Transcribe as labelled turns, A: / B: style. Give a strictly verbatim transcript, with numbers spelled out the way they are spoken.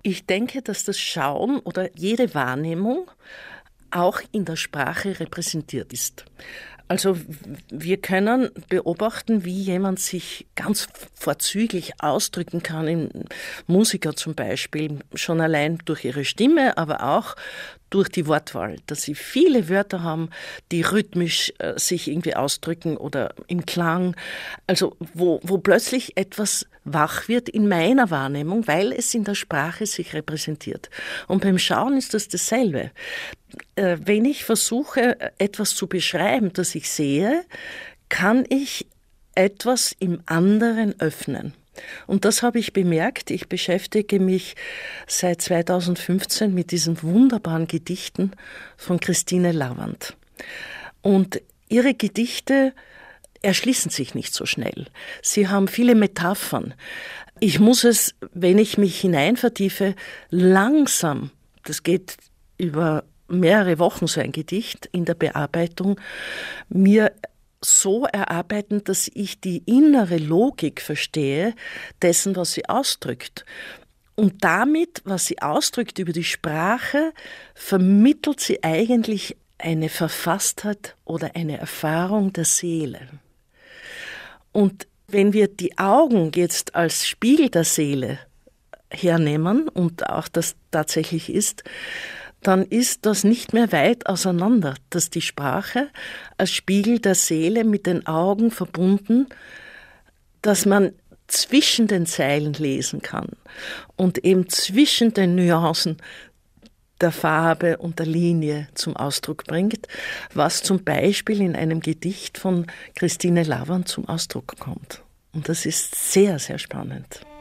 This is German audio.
A: Ich denke, dass das Schauen oder jede Wahrnehmung auch in der Sprache repräsentiert ist. Also wir können beobachten, wie jemand sich ganz vorzüglich ausdrücken kann, in Musiker zum Beispiel, schon allein durch ihre Stimme, aber auch durch die Wortwahl, dass sie viele Wörter haben, die rhythmisch äh, sich irgendwie ausdrücken oder im Klang, also wo, wo plötzlich etwas wach wird in meiner Wahrnehmung, weil es in der Sprache sich repräsentiert. Und beim Schauen ist das dasselbe. Äh, wenn ich versuche, etwas zu beschreiben, das ich sehe, kann ich etwas im anderen öffnen. Und das habe ich bemerkt. Ich beschäftige mich seit zweitausendfünfzehn mit diesen wunderbaren Gedichten von Christine Lavand. Und ihre Gedichte erschließen sich nicht so schnell. Sie haben viele Metaphern. Ich muss es, wenn ich mich hinein vertiefe, langsam, das geht über mehrere Wochen so ein Gedicht in der Bearbeitung, mir so erarbeiten, dass ich die innere Logik verstehe dessen, was sie ausdrückt. Und damit, was sie ausdrückt über die Sprache, vermittelt sie eigentlich eine Verfasstheit oder eine Erfahrung der Seele. Und wenn wir die Augen jetzt als Spiegel der Seele hernehmen, und auch das tatsächlich ist, dann ist das nicht mehr weit auseinander, dass die Sprache als Spiegel der Seele mit den Augen verbunden, dass man zwischen den Zeilen lesen kann und eben zwischen den Nuancen der Farbe und der Linie zum Ausdruck bringt, was zum Beispiel in einem Gedicht von Christine Lavand zum Ausdruck kommt. Und das ist sehr, sehr spannend.